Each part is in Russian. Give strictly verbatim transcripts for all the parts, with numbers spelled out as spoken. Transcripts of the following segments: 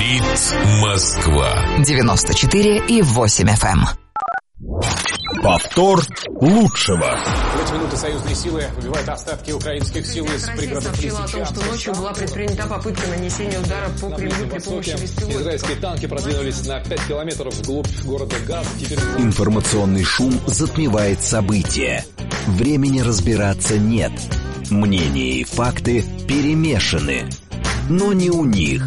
Говорит Москва. девяносто четыре и восемь эф эм. Повтор лучшего. В эти минуты союзные силы выбивают остатки украинских сил из пригородов сообщила о том, что ночью была предпринята попытка нанесения удара по Кремлю при помощи беспилотников. Израильские танки продвинулись на пять километров вглубь города Газ. Теперь... Информационный шум затмевает события. Времени разбираться нет. Мнения и факты перемешаны. Но не у них.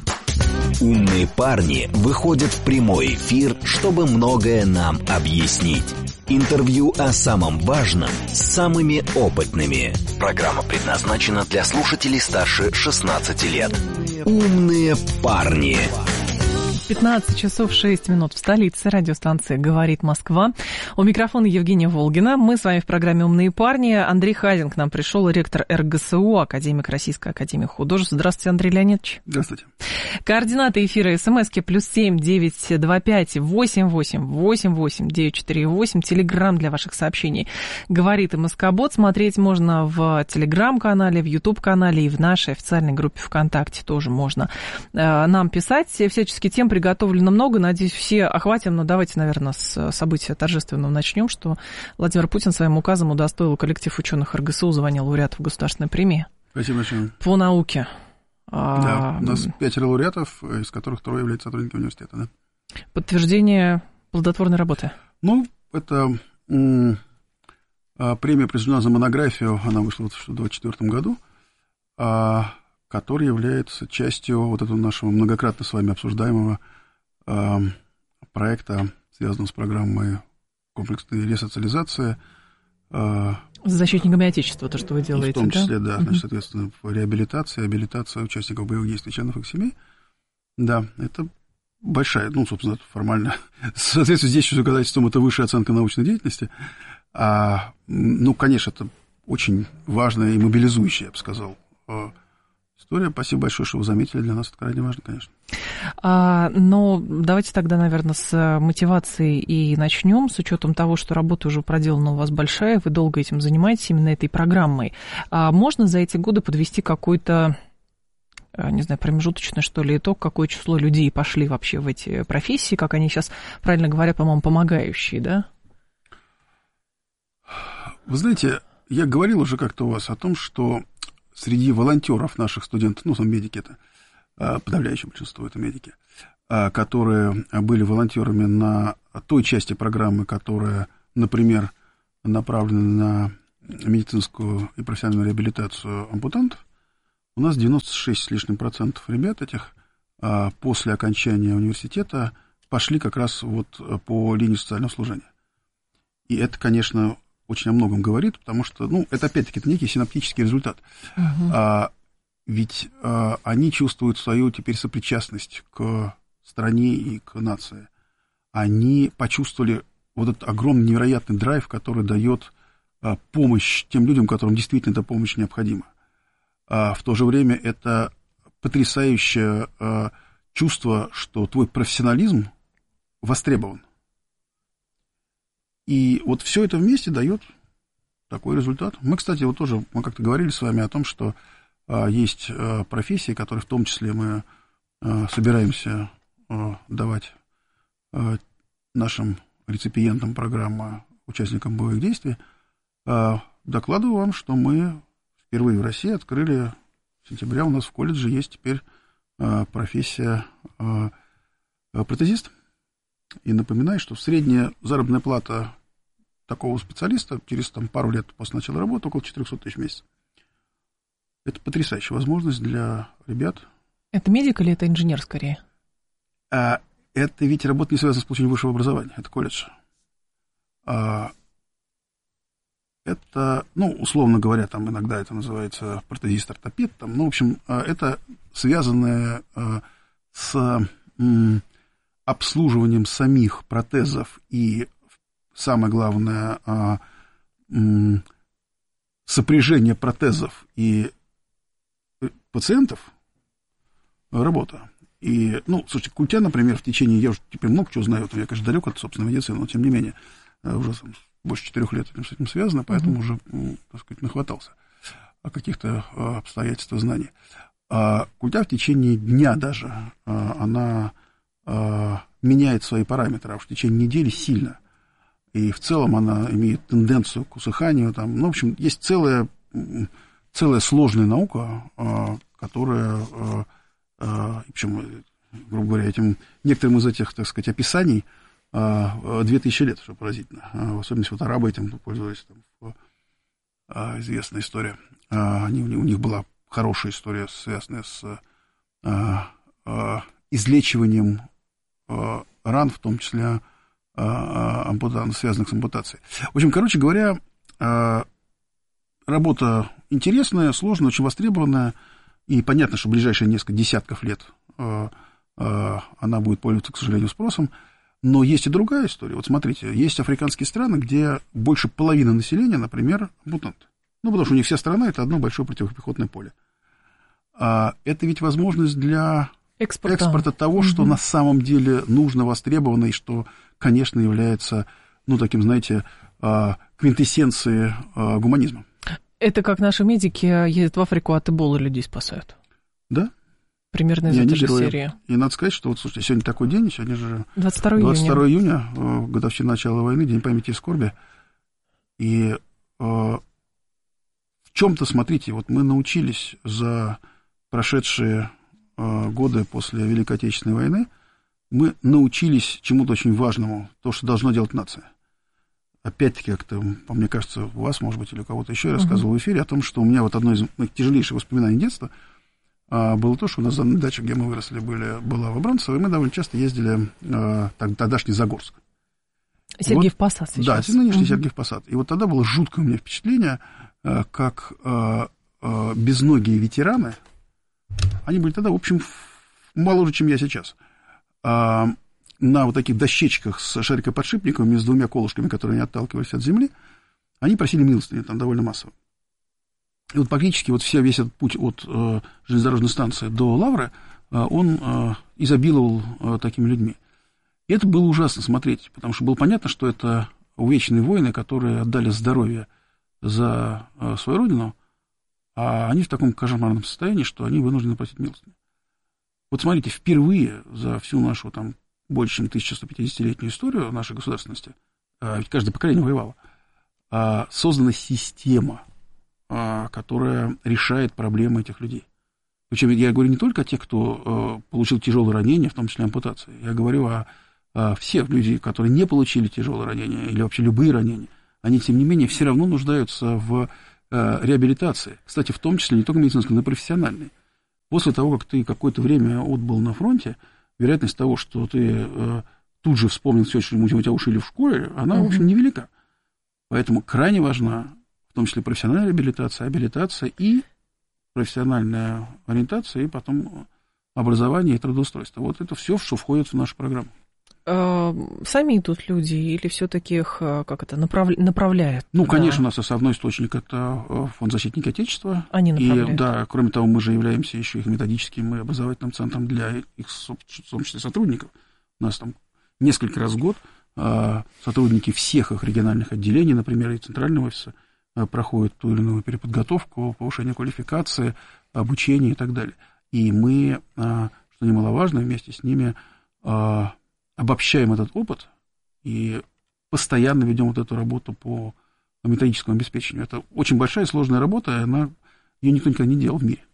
Умные парни выходят в прямой эфир, чтобы многое нам объяснить. Интервью о самом важном с самыми опытными. Программа предназначена для слушателей старше шестнадцати лет. Умные парни. пятнадцать часов шесть минут в столице. Радиостанция «Говорит Москва». У микрофона Евгения Волгина. Мы с вами в программе «Умные парни». Андрей Хазин к нам пришел, ректор эр гэ эс у, академик Российской академии художеств. Здравствуйте, Андрей Леонидович. Здравствуйте. Координаты эфира смски плюс семь девятьсот двадцать пять восемьдесят восемь восемьдесят восемь девятьсот четыре восемь. Телеграм для ваших сообщений «Говорит и Москобот». Смотреть можно в телеграм-канале, в ютуб-канале и в нашей официальной группе ВКонтакте тоже можно нам писать. Всячески тем приготовлено много. Надеюсь, все охватим. Но давайте, наверное, с события торжественного начнем, что Владимир Путин своим указом удостоил коллектив ученых эр гэ эс у звания лауреатов государственной премии. Спасибо большое. По науке. Да, у нас пятеро лауреатов, из которых трое являются сотрудниками университета. Да. Подтверждение плодотворной работы. Ну, это м- премия присуждена за монографию, она вышла в две тысячи двадцать четвёртом году, а, который является частью вот этого нашего многократно с вами обсуждаемого э, проекта, связанного с программой комплексной ресоциализации. Э, с защитниками Отечества, то, что вы делаете, в том числе, да, да, значит, соответственно, реабилитация, абилитация участников боевых действий, членов их семей. Да, это большая, ну, собственно, формально, в соответствии с действующим законодательством, это высшая оценка научной деятельности. А, ну, конечно, это очень важная и мобилизующая, я бы сказал, история. Спасибо большое, что вы заметили. Для нас это крайне важно, конечно. А, но давайте тогда, наверное, с мотивацией и начнем, с учетом того, что работа уже проделана у вас большая, вы долго этим занимаетесь, именно этой программой. А можно за эти годы подвести какой-то, не знаю, промежуточный, что ли, итог, какое число людей пошли вообще в эти профессии, как они сейчас, правильно говоря, по-моему, помогающие, да? Вы знаете, я говорил уже как-то у вас о том, что среди волонтеров наших студентов, ну, медики это, подавляющее большинство это медики, которые были волонтерами на той части программы, которая, например, направлена на медицинскую и профессиональную реабилитацию ампутантов, у нас девяносто шесть с лишним процентов ребят этих после окончания университета пошли как раз вот по линии социального служения. И это, конечно, очень о многом говорит, потому что, ну, это опять-таки это некий синаптический результат. Uh-huh. А, ведь а, они чувствуют свою теперь сопричастность к стране и к нации. Они почувствовали вот этот огромный невероятный драйв, который дает а, помощь тем людям, которым действительно эта помощь необходима. А, в то же время это потрясающее а, чувство, что твой профессионализм востребован. И вот все это вместе дает такой результат. Мы, кстати, вот тоже, мы как-то говорили с вами о том, что а, есть а, профессии, которые в том числе мы а, собираемся а, давать а, нашим реципиентам программы, участникам боевых действий. А, докладываю вам, что мы впервые в России открыли с сентября, у нас в колледже есть теперь а, профессия а, протезист. И напоминаю, что средняя заработная плата такого специалиста через там, пару лет после начала работы около четыреста тысяч в месяц. Это потрясающая возможность для ребят. Это медик или это инженер скорее? А, это ведь работа не связана с получением высшего образования. Это колледж. А, это, ну, условно говоря, там иногда это называется протезист-ортопед. Там, ну, в общем, это связанное а, с... М- обслуживанием самих протезов и, самое главное, сопряжение протезов и пациентов работа. И, ну, слушайте, Культя, например, в течение, я уже теперь много чего знаю, я, конечно, далек от собственной медицины, но, тем не менее, уже больше четырех лет с этим связано, поэтому mm-hmm. уже, так сказать, нахватался о каких-то обстоятельствах знаний. А культя в течение дня даже, она меняет свои параметры, а уж в течение недели сильно. И в целом она имеет тенденцию к усыханию. Там, ну, в общем, есть целая, целая сложная наука, которая, причем, грубо говоря, этим, некоторым из этих, так сказать, описаний две тысячи лет, что поразительно. В особенности вот арабы этим пользовались. Там, известная история. Они, у них была хорошая история, связанная с излечиванием ран, в том числе связанных с ампутацией. В общем, короче говоря, работа интересная, сложная, очень востребованная, и понятно, что в ближайшие несколько десятков лет она будет пользоваться, к сожалению, спросом. Но есть и другая история. Вот смотрите, есть африканские страны, где больше половины населения, например, ампутанты. Ну, потому что у них вся страна — это одно большое противопехотное поле. А это ведь возможность для экспорта, экспорта того, угу. что на самом деле нужно, востребовано, и что, конечно, является, ну, таким, знаете, квинтэссенцией гуманизма. Это как наши медики ездят в Африку, от эболы людей спасают. Да. Примерно из этой же серии. И надо сказать, что вот, слушайте, сегодня такой день, сегодня же двадцать второго июня, годовщина начала войны, День памяти и скорби. И э, в чем-то, смотрите, вот мы научились за прошедшие э, годы после Великой Отечественной войны, мы научились чему-то очень важному, то, что должна делать нация. Опять-таки, как-то, мне кажется, у вас, может быть, или у кого-то еще я рассказывал uh-huh. в эфире о том, что у меня вот одно из моих тяжелейших воспоминаний детства было то, что у нас на даче, где мы выросли, были, была в Абрамцево, и мы довольно часто ездили э, тогдашний Загорск. Сергеев Посад вот, сейчас. Да, нынешний uh-huh. Сергеев Посад. И вот тогда было жуткое у меня впечатление, э, как э, э, безногие ветераны, они были тогда, в общем, моложе, чем я сейчас, э, на вот таких дощечках с шарикоподшипниками, с двумя колышками, которые они отталкивались от земли, они просили милостыни, там довольно массово. И вот практически вот вся, весь этот путь от э, железнодорожной станции до Лавры, э, он э, изобиловал э, такими людьми. И это было ужасно смотреть, потому что было понятно, что это увечные воины, которые отдали здоровье за э, свою родину, а они в таком кошмарном состоянии, что они вынуждены просить милостыню. Вот смотрите, впервые за всю нашу там больше чем тысяча сто пятидесятилетнюю историю нашей государственности, э, ведь каждое поколение воевало, э, создана система, которая решает проблемы этих людей. Причем я говорю не только о тех, кто э, получил тяжелые ранения, в том числе ампутации. Я говорю о, о всех людей, которые не получили тяжелые ранения или вообще любые ранения. Они, тем не менее, все равно нуждаются в э, реабилитации. Кстати, в том числе не только медицинской, но и профессиональной. После того, как ты какое-то время отбыл на фронте, вероятность того, что ты э, тут же вспомнил все, что у тебя ушили в школе, она, в общем, невелика. Поэтому крайне важна в том числе профессиональная реабилитация, абилитация и профессиональная ориентация, и потом образование и трудоустройство. Вот это все, что входит в нашу программу. Сами идут люди или все-таки их как это, направ... направляют? Ну, да. конечно, у нас основной источник – это Фонд защитники Отечества. Они направляют. И, да, кроме того, мы же являемся еще их методическим и образовательным центром для их, в том числе, сотрудников. У нас там несколько раз в год сотрудники всех их региональных отделений, например, и центрального офиса, проходят ту или иную переподготовку, повышение квалификации, обучение и так далее. И мы, что немаловажно, вместе с ними обобщаем этот опыт и постоянно ведем вот эту работу по методическому обеспечению. Это очень большая и сложная работа, и она, ее никто никогда не делал в мире.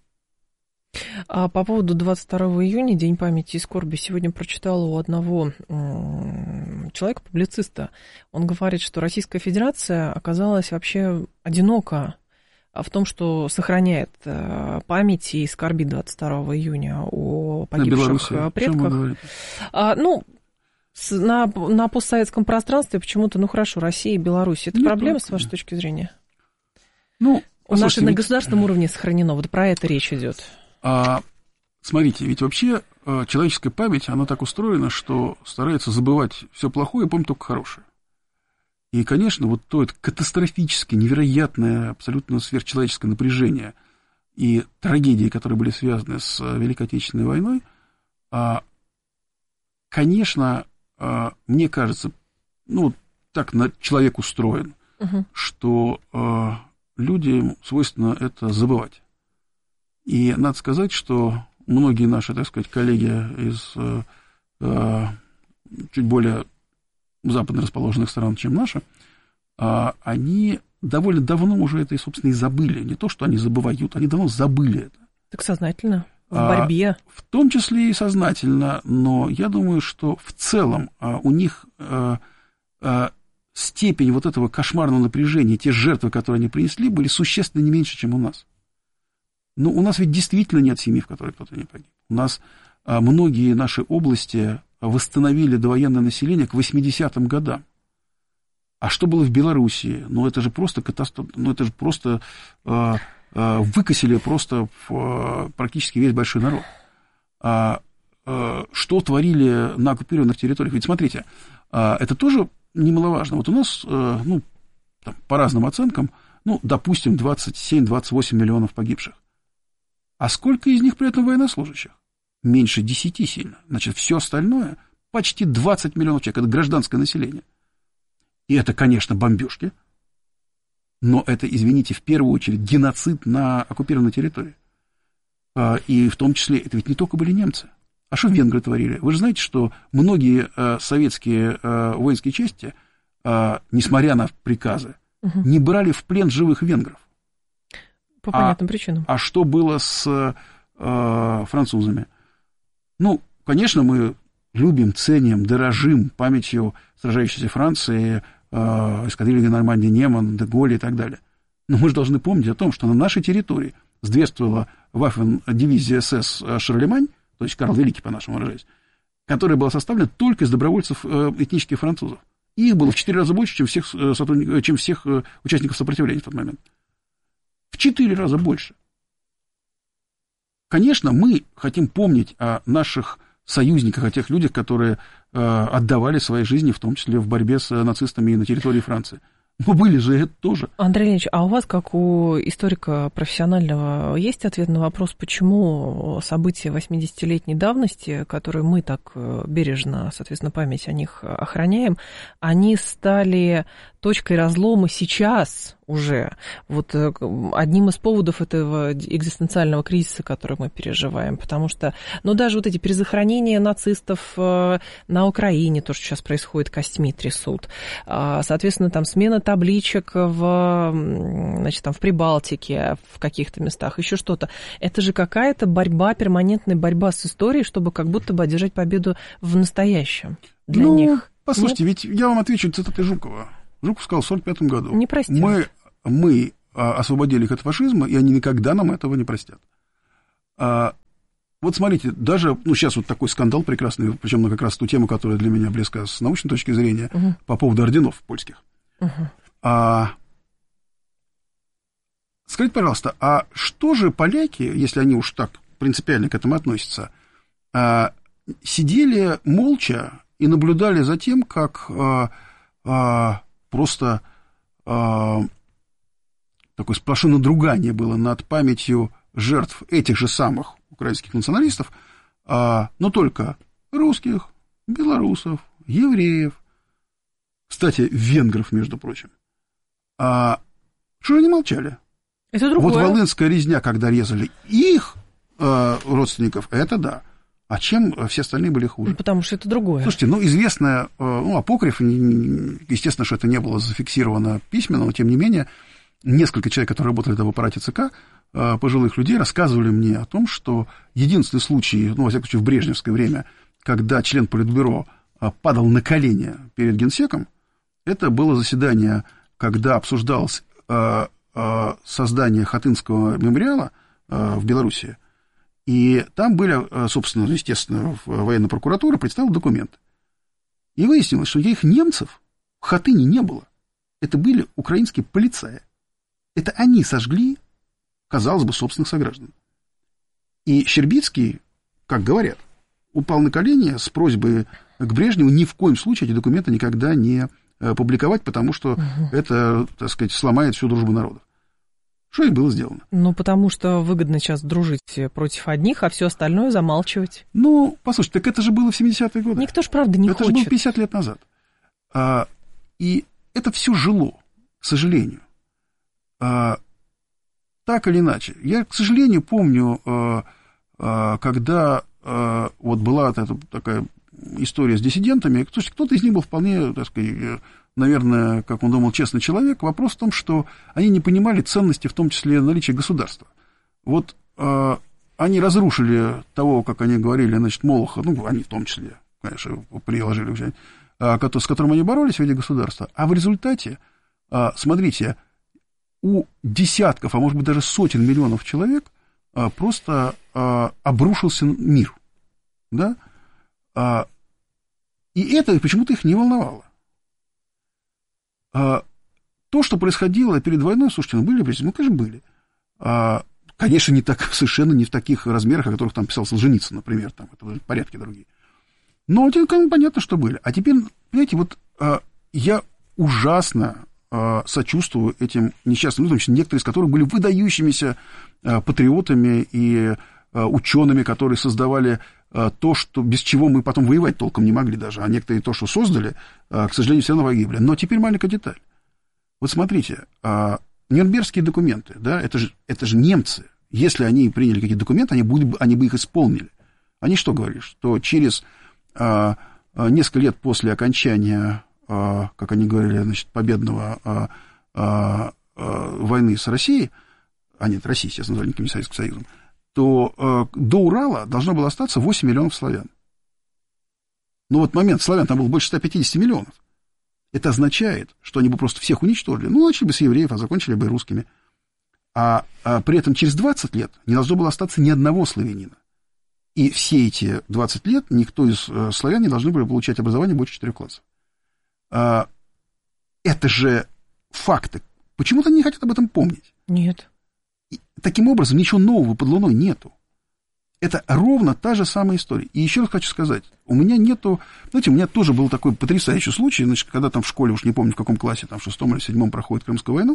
А по поводу двадцать второго июня, День памяти и скорби, сегодня прочитала у одного человека, публициста. Он говорит, что Российская Федерация оказалась вообще одинока в том, что сохраняет память и скорбит двадцать второго июня о погибших на предках. А, ну, на, на постсоветском пространстве почему-то, ну хорошо, Россия и Беларусь. Это Нет, проблема, с вашей точки зрения? Ну, у нас на государственном уровне сохранено. Вот про это речь идет. А, смотрите, ведь вообще человеческая память, она так устроена, что старается забывать все плохое и помнить только хорошее. И, конечно, вот то это катастрофическое, невероятное, абсолютно сверхчеловеческое напряжение и трагедии, которые были связаны с Великой Отечественной войной, конечно, мне кажется, ну, так человек устроен, угу. что людям свойственно это забывать. И надо сказать, что многие наши, так сказать, коллеги из э, чуть более западно расположенных стран, чем наши, э, они довольно давно уже это, собственно, и забыли. Не то, что они забывают, они давно забыли это. Так сознательно, в борьбе. А, в том числе и сознательно, но я думаю, что в целом а, у них а, а, степень вот этого кошмарного напряжения, те жертвы, которые они принесли, были существенно не меньше, чем у нас. Но у нас ведь действительно нет семьи, в которой кто-то не погиб. У нас а, многие наши области восстановили довоенное население к восьмидесятым годам. А что было в Белоруссии? Ну, это же просто катастрофа, ну, это же просто... А, выкосили просто в, практически весь большой народ. А, а, что творили на оккупированных территориях? Ведь смотрите, а, это тоже немаловажно. Вот у нас, а, ну, там, по разным оценкам, ну, допустим, двадцать семь - двадцать восемь миллионов погибших. А сколько из них при этом военнослужащих? Меньше десяти сильно. Значит, все остальное почти двадцать миллионов человек. Это гражданское население. И это, конечно, бомбежки. Но это, извините, в первую очередь геноцид на оккупированной территории. И в том числе, это ведь не только были немцы. А что венгры творили? Вы же знаете, что многие советские воинские части, несмотря на приказы, угу. не брали в плен живых венгров. По понятным а, причинам. А что было с а, французами? Ну, конечно, мы любим, ценим, дорожим памятью сражающейся Франции, эскадрильи Нормандия, Неман, де Голль и так далее. Но мы же должны помнить о том, что на нашей территории сдействовала Ваффен-дивизия СС Шарлемань, то есть Карл Великий, по-нашему выражаясь, которая была составлена только из добровольцев этнических французов. И их было в четыре раза больше, чем всех, сотрудников, чем всех участников сопротивления в тот момент. В четыре раза больше. Конечно, мы хотим помнить о наших союзниках, о тех людях, которые э, отдавали свои жизни, в том числе в борьбе с нацистами на территории Франции. Но были же это тоже. Андрей Леонидович, а у вас, как у историка профессионального, есть ответ на вопрос, почему события восьмидесятилетней давности, которые мы так бережно, соответственно, память о них охраняем, они стали точкой разлома сейчас уже? Вот одним из поводов этого экзистенциального кризиса, который мы переживаем, потому что, ну, даже вот эти перезахоронения нацистов на Украине, то, что сейчас происходит, костьми трясут, соответственно, там смена табличек в, значит, там, в Прибалтике, в каких-то местах, еще что-то. Это же какая-то борьба, перманентная борьба с историей, чтобы как будто бы одержать победу в настоящем для ну, них. Послушайте, Нет? ведь я вам отвечу цитатой Жукова. Жуков сказал в сорок пятом году. Не простим. Мы, мы освободили их от фашизма, и они никогда нам этого не простят. А, вот смотрите, даже, ну, сейчас вот такой скандал прекрасный, причем на как раз ту тему, которая для меня близка с научной точки зрения, угу. по поводу орденов польских. Угу. А, скажите, пожалуйста, а что же поляки, если они уж так принципиально к этому относятся, а, сидели молча и наблюдали за тем, как а, а, просто а, такое сплошное надругание было над памятью жертв этих же самых украинских националистов, а, но только русских, белорусов, евреев, кстати, венгров, между прочим. А, что же они молчали? Это другое. Вот волынская резня, когда резали их а, родственников, это да. А чем все остальные были хуже? Ну, потому что это другое. Слушайте, ну, известно, ну, апокриф, естественно, что это не было зафиксировано письменно, но, тем не менее, несколько человек, которые работали в аппарате ЦК, пожилых людей, рассказывали мне о том, что единственный случай, ну, во всяком случае, в брежневское время, когда член Политбюро падал на колени перед Генсеком, это было заседание, когда обсуждалось создание Хатынского мемориала в Белоруссии. И там были, собственно, естественно, военная прокуратура представила документ. И выяснилось, что никаких немцев в Хатыне не было. Это были украинские полицаи. Это они сожгли, казалось бы, собственных сограждан. И Щербицкий, как говорят, упал на колени с просьбой к Брежневу ни в коем случае эти документы никогда не публиковать, потому что угу. это, так сказать, сломает всю дружбу народов. Что и было сделано. Ну, потому что выгодно сейчас дружить против одних, а все остальное замалчивать. Ну, послушайте, так это же было в семидесятые годы. Никто же, правда, не это хочет. Это же было пятьдесят лет назад. А, и это все жило, к сожалению. А, так или иначе. Я, к сожалению, помню, когда вот была эта такая история с диссидентами, кто-то из них был вполне, так сказать, наверное, как он думал, честный человек. Вопрос в том, что они не понимали ценности, в том числе наличия государства. Вот э, они разрушили того, как они говорили, значит, Молоха, ну, они в том числе, конечно, приложили, э, с которым они боролись в виде государства. А в результате, э, смотрите, у десятков, а может быть даже сотен миллионов человек э, просто э, обрушился мир. Да? Э, и это почему-то их не волновало. То, что происходило перед войной, слушайте, ну, были президенты, ну, конечно, были. А, конечно, не так, совершенно не в таких размерах, о которых там писал Солженицын, например, там, это были порядки другие. Но ну, понятно, что были. А теперь, понимаете, вот а, я ужасно а, сочувствую этим несчастным людям, некоторые из которых были выдающимися а, патриотами и а, учеными, которые создавали а, то, что, без чего мы потом воевать толком не могли даже, а некоторые то, что создали, а, к сожалению, все равно погибли. Но теперь маленькая деталь. Вот смотрите, а, Нюрнбергские документы, да, это же, это же немцы. Если они приняли какие-то документы, они, будут, они бы их исполнили. Они что говорили? Что через а, несколько лет после окончания, а, как они говорили, значит, победного а, а, а, войны с Россией, а нет, Россией, естественно, назвали никаким не Советским Союзом, то а, до Урала должно было остаться восемь миллионов славян. Но вот момент славян там было больше ста пятидесяти миллионов. Это означает, что они бы просто всех уничтожили. Ну, начали бы с евреев, а закончили бы русскими. А, а при этом через двадцать лет не должно было остаться ни одного славянина. И все эти двадцать лет никто из э, славян не должны были получать образование больше четырех классов. А, это же факты. Почему-то они не хотят об этом помнить. Нет. И, таким образом, ничего нового под луной нету. Это ровно та же самая история. И еще раз хочу сказать, у меня нету... Знаете, у меня тоже был такой потрясающий случай, значит, когда там в школе, уж не помню, в каком классе, там в шестом или седьмом проходит Крымскую войну,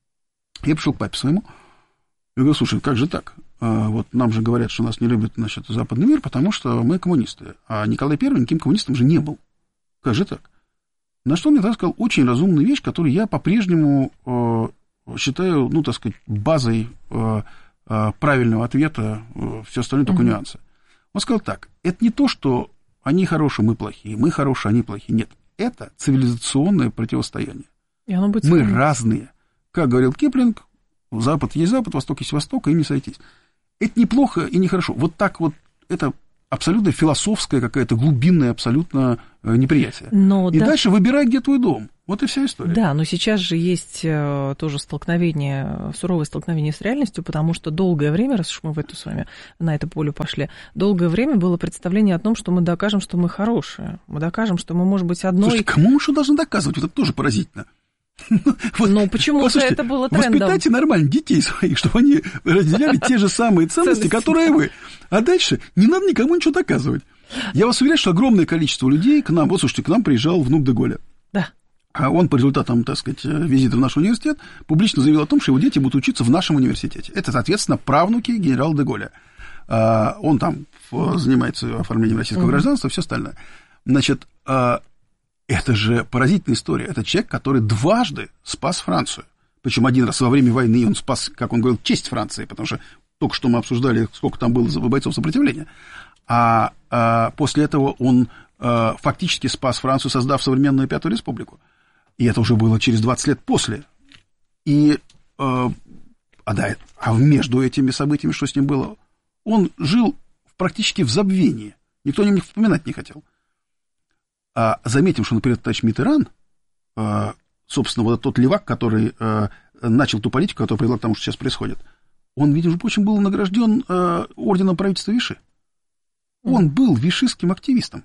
я пришел к папе своему, и говорю, слушай, как же так? А, вот нам же говорят, что нас не любит, значит, западный мир, потому что мы коммунисты. А Николай Первый никаким коммунистом же не был. Как же так? На что он мне тогда сказал очень разумную вещь, которую я по-прежнему э, считаю, ну, так сказать, базой... Э, правильного ответа, все остальное только mm-hmm. нюансы. Он сказал так, это не то, что они хорошие, мы плохие, мы хорошие, они плохие. Нет, это цивилизационное противостояние. И оно будет мы разные. Как говорил Киплинг, Запад есть Запад, Восток есть Восток, и им не сойтись. Это неплохо и нехорошо. Вот так вот, это абсолютно философское какое-то глубинное абсолютно неприятие. Но, и да. дальше выбирай, где твой дом. Вот и вся история. Да, но сейчас же есть тоже столкновение, суровое столкновение с реальностью, потому что долгое время, раз уж мы в эту с вами на это поле пошли, долгое время было представление о том, что мы докажем, что мы хорошие. Мы докажем, что мы, может быть, одной... Слушайте, кому мы что должны доказывать? Это тоже поразительно. Вот, но почему-то это было трендом. Воспитайте нормально детей своих, чтобы они разделяли те же самые ценности, которые вы. А дальше не надо никому ничего доказывать. Я вас уверяю, что огромное количество людей к нам... Вот, слушайте, к нам приезжал внук де Голля. Да. А он по результатам, так сказать, визита в наш университет публично заявил о том, что его дети будут учиться в нашем университете. Это, соответственно, правнуки генерала де Голля. Он там занимается оформлением российского mm-hmm. гражданства и все остальное. Значит, это же поразительная история. Это человек, который дважды спас Францию. Причем один раз во время войны он спас, как он говорил, честь Франции, потому что только что мы обсуждали, сколько там было бойцов сопротивления. А, а после этого он а, фактически спас Францию, создав современную Пятую Республику. И это уже было через двадцать лет после. И, а, а, да, а между этими событиями, что с ним было, он жил практически в забвении. Никто о нем вспоминать не хотел. А заметим, что, например, товарищ Миттеран, а, собственно, вот тот левак, который а, начал ту политику, которая привела к тому, что сейчас происходит, он, видимо, между прочим, был награжден а, орденом правительства Виши. Он был вишистским активистом.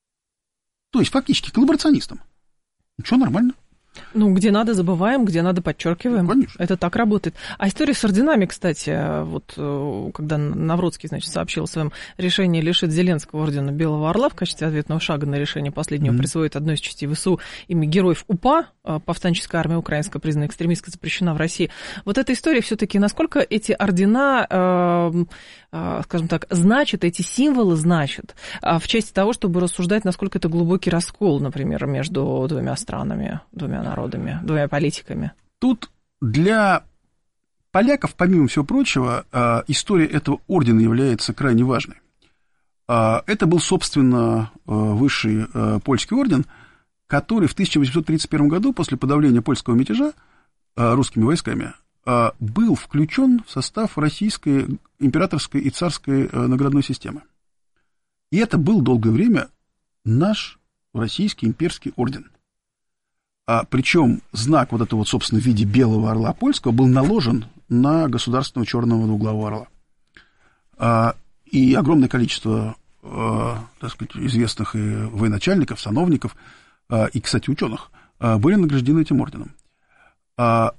То есть, фактически, коллаборационистом. Ничего, нормально. Ну, где надо, забываем, где надо, подчеркиваем. Ну, конечно. Это так работает. А история с орденами, кстати, вот когда Навродский, значит, сообщил о своем решении лишить Зеленского ордена Белого Орла в качестве ответного шага на решение последнего mm-hmm. присвоить одной из частей ВСУ имя героев УПА, повстанческая армия украинская, признана экстремистской, запрещена в России. Вот эта история все-таки, насколько эти ордена, э, э, скажем так, значат, эти символы значат, э, в части того, чтобы рассуждать, насколько это глубокий раскол, например, между двумя странами, двумя народами, двумя политиками. Тут для поляков, помимо всего прочего, история этого ордена является крайне важной. Это был, собственно, высший польский орден, который в тысяча восемьсот тридцать первом году, после подавления польского мятежа русскими войсками, был включен в состав российской императорской и царской наградной системы. И это был долгое время наш российский имперский орден. А, причем знак вот этого, вот, собственно, в виде белого орла польского был наложен на государственного черного двуглавого орла. А, и огромное количество, а, так сказать, известных и военачальников, сановников, а, и, кстати, ученых, а, были награждены этим орденом. А,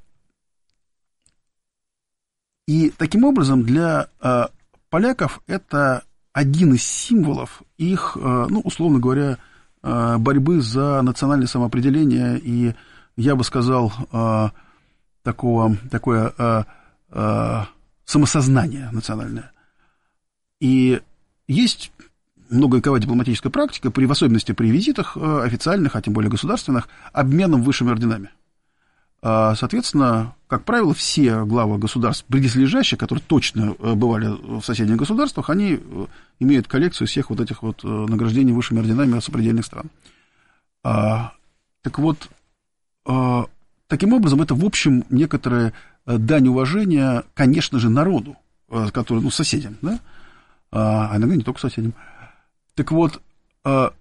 и таким образом для а, поляков это один из символов их, а, ну, условно говоря, борьбы за национальное самоопределение и, я бы сказал, такого, такое самосознание национальное. И есть многовековая дипломатическая практика, при, в особенности при визитах официальных, а тем более государственных, обменом высшими орденами. Соответственно, как правило, все главы государств, близлежащие, которые точно бывали в соседних государствах, они имеют коллекцию всех вот этих вот награждений высшими орденами сопредельных стран. А, так вот, а, таким образом, это, в общем, некоторая дань уважения, конечно же, народу, который, ну, соседям, да, а иногда не только соседям. Так вот, а,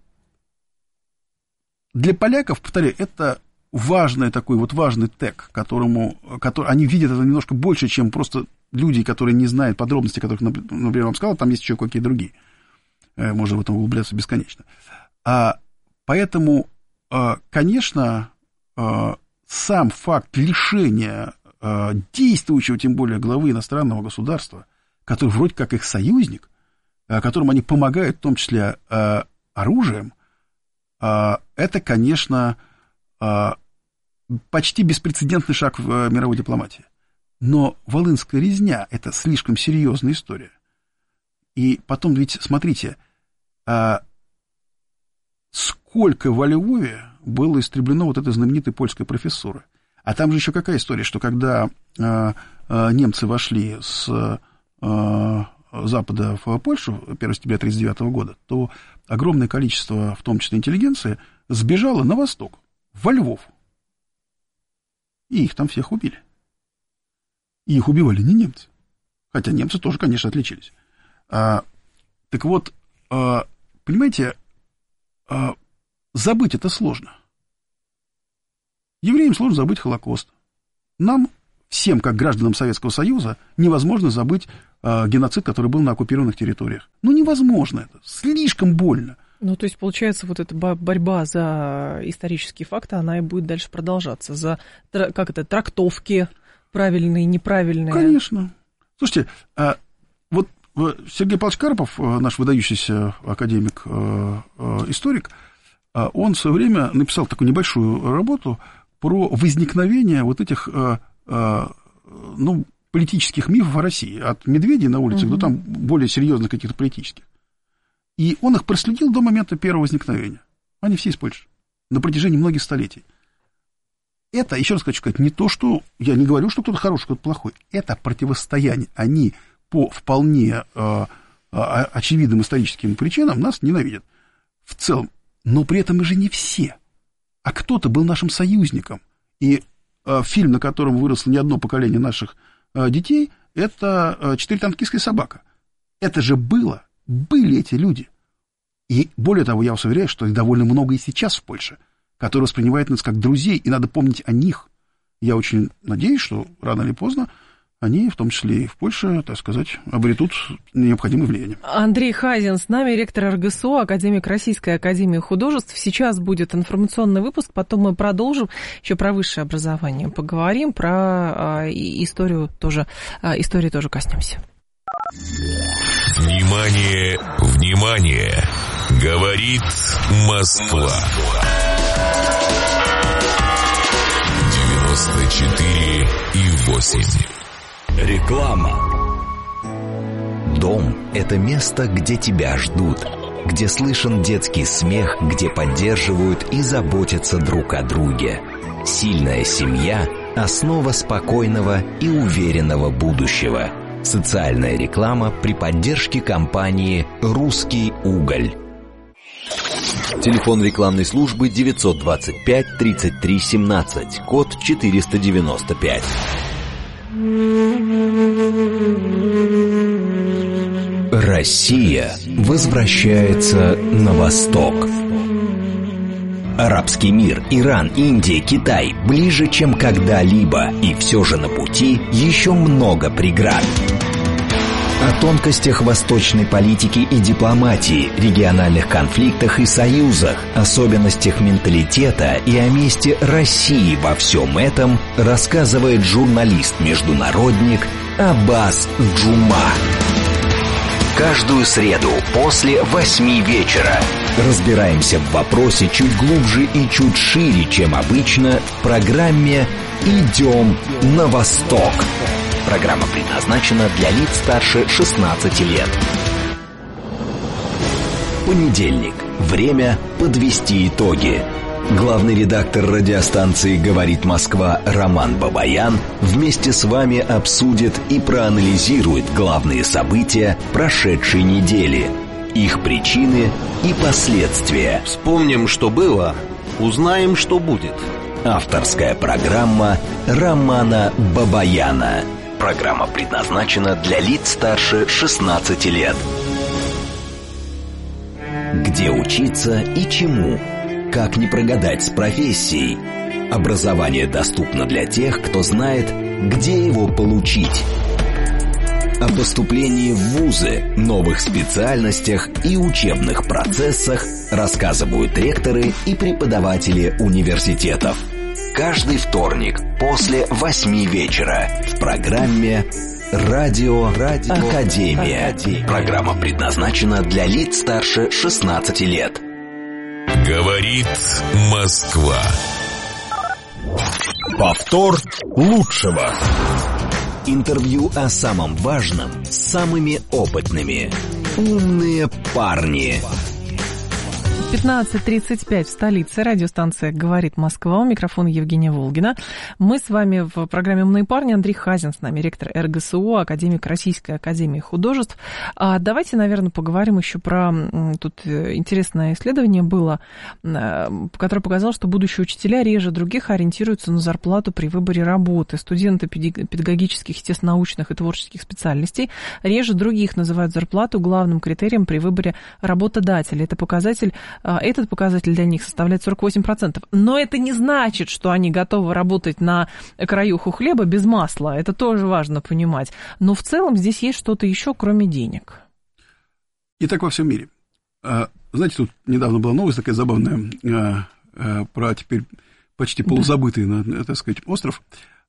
для поляков, повторяю, это важный такой вот важный тег, которому, который, они видят это немножко больше, чем просто люди, которые не знают подробностей, которых, например, я вам сказал, там есть еще какие-то другие. Можно в этом углубляться бесконечно. А, поэтому, конечно, сам факт лишения действующего, тем более, главы иностранного государства, который вроде как их союзник, которому они помогают, в том числе оружием, это, конечно, почти беспрецедентный шаг в мировой дипломатии. Но Волынская резня – это слишком серьезная история. И потом, ведь, смотрите, сколько во Львове было истреблено вот этой знаменитой польской профессуры. А там же еще какая история, что когда немцы вошли с Запада в Польшу первого сентября тысяча девятьсот тридцать девятого года, то огромное количество, в том числе интеллигенции, сбежало на восток, во Львов. И их там всех убили. И их убивали не немцы. Хотя немцы тоже, конечно, отличились. А, так вот, а, понимаете, а, забыть это сложно. Евреям сложно забыть Холокост. Нам, всем, как гражданам Советского Союза, невозможно забыть а, геноцид, который был на оккупированных территориях. Ну, невозможно это. Слишком больно. Ну, то есть, получается, вот эта борьба за исторические факты, она и будет дальше продолжаться. За, как это, трактовки правильные, неправильные. Конечно. Слушайте, вот Сергей Павлович Карпов, наш выдающийся академик, историк, он в свое время написал такую небольшую работу про возникновение вот этих, ну, политических мифов о России. От медведей на улицах угу. до там более серьезных каких-то политических. И он их проследил до момента первого возникновения. Они все из Польши. На протяжении многих столетий. Это, еще раз хочу сказать, не то, что... Я не говорю, что кто-то хороший, кто-то плохой. Это противостояние. Они по вполне э, очевидным историческим причинам нас ненавидят. В целом. Но при этом мы же не все. А кто-то был нашим союзником. И э, фильм, на котором выросло не одно поколение наших э, детей, это э, «Четыре танкистская собака». Это же было... Были эти люди. И более того, я вас уверяю, что их довольно много и сейчас в Польше, которые воспринимают нас как друзей, и надо помнить о них. Я очень надеюсь, что рано или поздно они, в том числе и в Польше, так сказать, обретут необходимое влияние. Андрей Хазин с нами, ректор эр гэ эс о, академик Российской академии художеств. Сейчас будет информационный выпуск, потом мы продолжим, еще про высшее образование поговорим, про а, историю тоже, а, истории тоже коснемся. Внимание, внимание! Говорит Москва. девяносто четыре и восемь. Реклама. Дом – это место, где тебя ждут, где слышен детский смех, где поддерживают и заботятся друг о друге. Сильная семья – основа спокойного и уверенного будущего. Социальная реклама при поддержке компании «Русский уголь». Телефон рекламной службы девятьсот двадцать пять тридцать три семнадцать, код четыреста девяносто пять. Россия возвращается на восток. Арабский мир, Иран, Индия, Китай ближе, чем когда-либо, и все же на пути еще много преград. О тонкостях восточной политики и дипломатии, региональных конфликтах и союзах, особенностях менталитета и о месте России во всем этом рассказывает журналист-международник Аббас Джума. Каждую среду после восьми вечера разбираемся в вопросе чуть глубже и чуть шире, чем обычно, в программе «Идем на восток». Программа предназначена для лиц старше шестнадцати лет. Понедельник. Время подвести итоги. Главный редактор радиостанции «Говорит Москва» Роман Бабаян вместе с вами обсудит и проанализирует главные события прошедшей недели, их причины и последствия. Вспомним, что было, узнаем, что будет. Авторская программа Романа Бабаяна. Программа предназначена для лиц старше шестнадцати лет. Где учиться и чему? Как не прогадать с профессией? Образование доступно для тех, кто знает, где его получить. О поступлении в вузы, новых специальностях и учебных процессах рассказывают ректоры и преподаватели университетов. Каждый вторник после восьми вечера в программе «Радио, Радио Академия». Академия. Программа предназначена для лиц старше шестнадцати лет. Говорит Москва. Повтор лучшего. Интервью о самом важном с самыми опытными. Умные парни. пятнадцать тридцать пять в столице. Радиостанция «Говорит Москва». У микрофона Евгения Волгина. Мы с вами в программе «Умные парни». Андрей Хазин с нами, ректор эр гэ эс у, академик Российской академии художеств. А давайте, наверное, поговорим еще про... Тут интересное исследование было, которое показало, что будущие учителя реже других ориентируются на зарплату при выборе работы. Студенты педагогических, естественно-научных и творческих специальностей реже других называют зарплату главным критерием при выборе работодателя. Это показатель... Этот показатель для них составляет сорок восемь процентов. Но это не значит, что они готовы работать на краюху хлеба без масла. Это тоже важно понимать. Но в целом здесь есть что-то еще, кроме денег. И так во всем мире. Знаете, тут недавно была новость такая забавная про теперь почти полузабытый, да. так сказать, остров.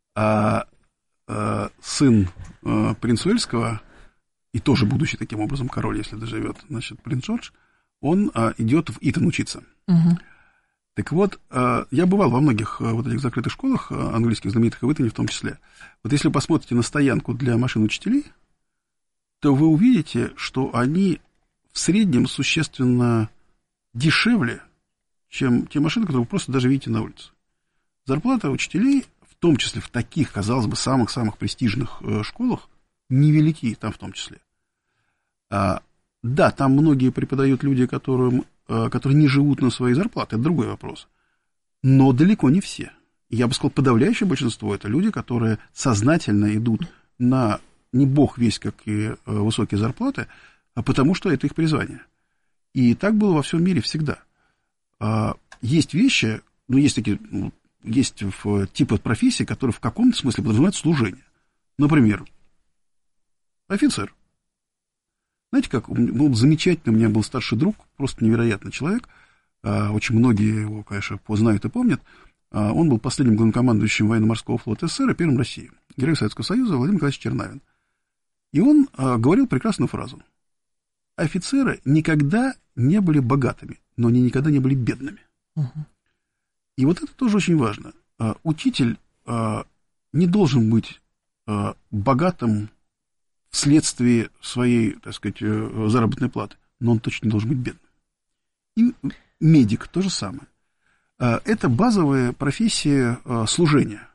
Сын принца Уэльского, и тоже будущий таким образом король, если доживет, значит, принц Джордж, он а, идет в Итон учиться. Uh-huh. Так вот, а, я бывал во многих а, вот этих закрытых школах, а, английских, знаменитых, и в Итоне в том числе. Вот если вы посмотрите на стоянку для машин учителей, то вы увидите, что они в среднем существенно дешевле, чем те машины, которые вы просто даже видите на улице. Зарплата учителей, в том числе в таких, казалось бы, самых-самых престижных э, школах, невелики там в том числе. А, Да, там многие преподают люди, которым, которые не живут на свои зарплаты, это другой вопрос. Но далеко не все. Я бы сказал, подавляющее большинство – это люди, которые сознательно идут на, не бог весть какие высокие зарплаты, а потому что это их призвание. И так было во всем мире всегда. Есть вещи, ну, есть такие, есть типы профессий, которые в каком-то смысле подразумевают служение. Например, офицер. Знаете, как, был замечательный, у меня был старший друг, просто невероятный человек, очень многие его, конечно, знают и помнят. Он был последним главнокомандующим военно-морского флота СССР и первым России, герой Советского Союза Владимир Николаевич Чернавин. И он говорил прекрасную фразу: офицеры никогда не были богатыми, но они никогда не были бедными. Uh-huh. И вот это тоже очень важно. Учитель не должен быть богатым вследствие своей, так сказать, заработной платы, но он точно не должен быть бедным. И медик то же самое. Это базовая профессия служения.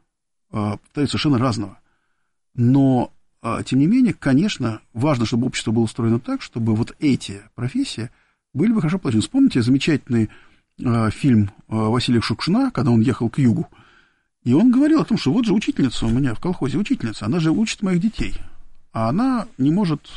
повторяю, совершенно разного. Но, тем не менее, конечно, важно, чтобы общество было устроено так, чтобы вот эти профессии были бы хорошо оплачены. Вспомните замечательный фильм Василия Шукшина, когда он ехал к югу, и он говорил о том, что вот же учительница у меня в колхозе, учительница, она же учит моих детей, а она не может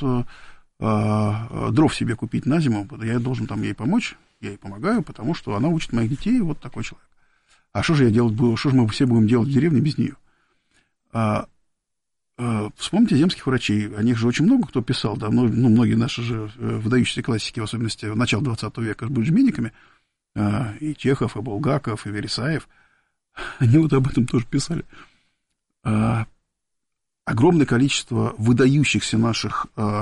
дров себе купить на зиму, я должен там ей помочь, я ей помогаю, потому что она учит моих детей, вот такой человек. А что же я делать буду, что же мы все будем делать в деревне без нее? А, а, вспомните земских врачей, о них же очень много кто писал, да, ну, многие наши же выдающиеся классики, в особенности в начале двадцатого века, были медиками, а, и Чехов, и Булгаков, и Вересаев, они вот об этом тоже писали. А, огромное количество выдающихся наших а,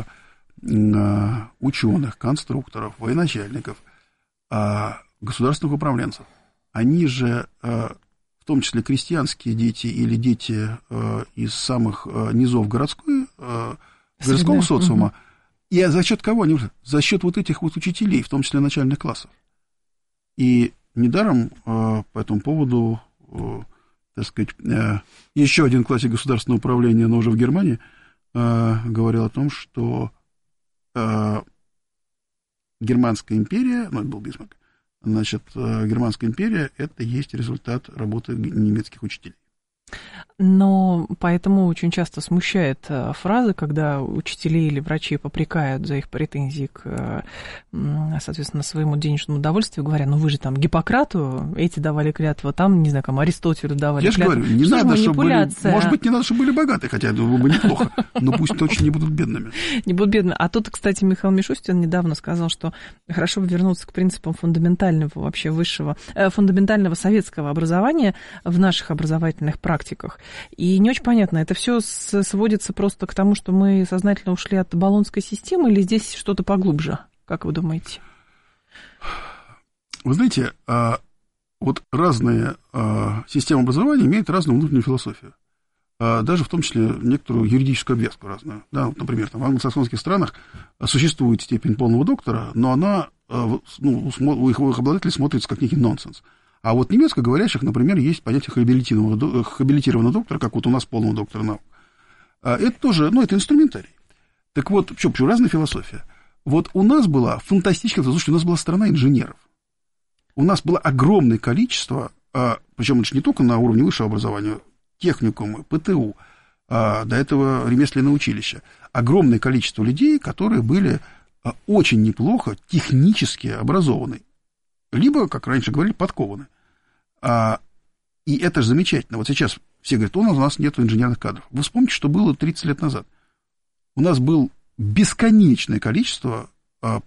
а, ученых, конструкторов, военачальников, а, государственных управленцев, они же, а, в том числе крестьянские дети или дети а, из самых а, низов городской, а, городского социума, угу. И за счет кого они? За счет вот этих вот учителей, в том числе начальных классов. И недаром а, по этому поводу, а, так сказать, а, еще один классик государственного управления, но уже в Германии, а, говорил о том, что а, Германская империя, ну, это был Бисмарк, значит, Германская империя – это есть результат работы немецких учителей. Но поэтому очень часто смущает фраза, когда учителей или врачи попрекают за их претензии к, соответственно, своему денежному удовольствию, говоря, ну вы же там Гиппократу эти давали клятву, там, не знаю, там Аристотелю давали Я клятву. Я же говорю, не надо, чтобы были, может быть, не надо, чтобы были богатые, хотя это было бы неплохо, но пусть точно не будут бедными. Не будут бедными. А тут, кстати, Михаил Мишустин недавно сказал, что хорошо бы вернуться к принципам фундаментального вообще высшего, фундаментального советского образования в наших образовательных практиках. И не очень понятно, это все сводится просто к тому, что мы сознательно ушли от Болонской системы, или здесь что-то поглубже? Как вы думаете? Вы знаете, вот разные системы образования имеют разную внутреннюю философию. Даже в том числе некоторую юридическую обвязку разную. Да, вот, например, там, в англосаксонских странах существует степень полного доктора, но она, ну, у их обладателей смотрится как некий нонсенс. А вот немецкоговорящих, например, есть понятие хабилитированного, хабилитированного доктора, как вот у нас полного доктора наук. Это тоже, ну, это инструментарий. Так вот, почему, почему разная философия? Вот у нас была фантастическая, слушайте, у нас была страна инженеров. У нас было огромное количество, причем это не только на уровне высшего образования, техникумы, ПТУ, до этого ремесленное училище. Огромное количество людей, которые были очень неплохо технически образованы. Либо, как раньше говорили, подкованы. А, и это же замечательно. Вот сейчас все говорят, у нас, у нас нет инженерных кадров. Вы вспомните, что было тридцать лет назад. У нас было бесконечное количество а,